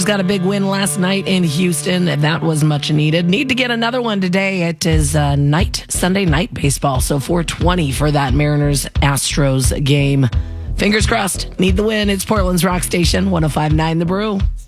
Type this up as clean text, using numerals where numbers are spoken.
got a big win last night in Houston. That was much needed. Need to get another one today. It is Sunday night baseball. So 4:20 for that Mariners-Astros game. Fingers crossed. Need the win. It's Portland's Rock Station, 105.9 The Brew.